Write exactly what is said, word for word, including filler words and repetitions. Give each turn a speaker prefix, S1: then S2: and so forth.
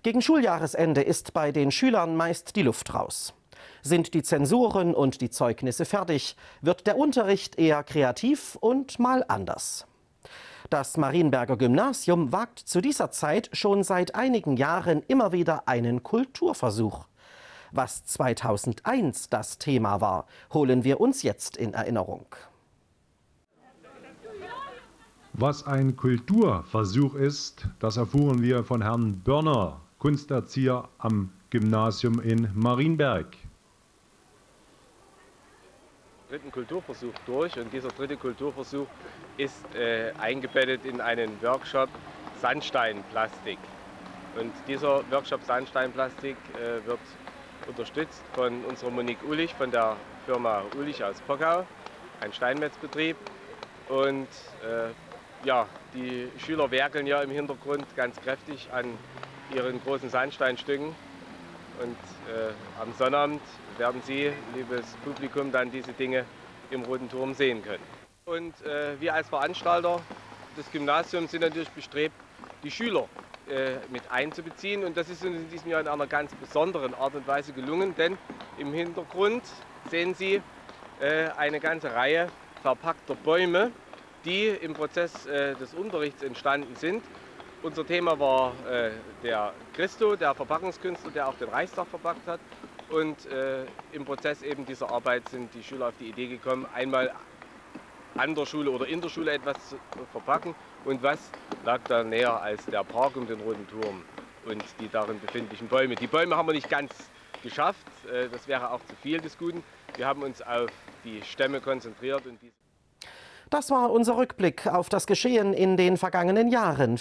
S1: Gegen Schuljahresende ist bei den Schülern meist die Luft raus. Sind die Zensuren und die Zeugnisse fertig, wird der Unterricht eher kreativ und mal anders. Das Marienberger Gymnasium wagt zu dieser Zeit schon seit einigen Jahren immer wieder einen Kulturversuch. Was zweitausendeins das Thema war, holen wir uns jetzt in Erinnerung.
S2: Was ein Kulturversuch ist, das erfuhren wir von Herrn Börner, Kunsterzieher am Gymnasium in Marienberg.
S3: Dritten Kulturversuch durch und dieser dritte Kulturversuch ist äh, eingebettet in einen Workshop Sandsteinplastik. Und dieser Workshop Sandsteinplastik äh, wird unterstützt von unserer Monique Ulich von der Firma Ulich aus Pockau, ein Steinmetzbetrieb. Und äh, ja, die Schüler werkeln ja im Hintergrund ganz kräftig an ihren großen Sandsteinstücken. Und äh, am Sonnabend werden Sie, liebes Publikum, dann diese Dinge im Roten Turm sehen können. Und äh, wir als Veranstalter des Gymnasiums sind natürlich bestrebt, die Schüler äh, mit einzubeziehen. Und das ist uns in diesem Jahr in einer ganz besonderen Art und Weise gelungen, denn im Hintergrund sehen Sie äh, eine ganze Reihe verpackter Bäume, die im Prozess äh, des Unterrichts entstanden sind. Unser Thema war äh, der Christo, der Verpackungskünstler, der auch den Reichstag verpackt hat. Und äh, im Prozess eben dieser Arbeit sind die Schüler auf die Idee gekommen, einmal an der Schule oder in der Schule etwas zu verpacken. Und was lag da näher als der Park um den Roten Turm und die darin befindlichen Bäume. Die Bäume haben wir nicht ganz geschafft, äh, das wäre auch zu viel des Guten. Wir haben uns auf die Stämme konzentriert. Und diese
S1: Das war unser Rückblick auf das Geschehen in den vergangenen Jahren.